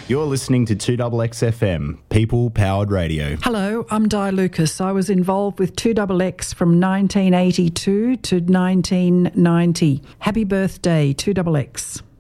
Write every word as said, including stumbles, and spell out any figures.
You're listening to two X X F M, people-powered radio. Hello, I'm Di Lucas. I was involved with two X X from nineteen eighty-two to nineteen ninety. Happy birthday, two X X.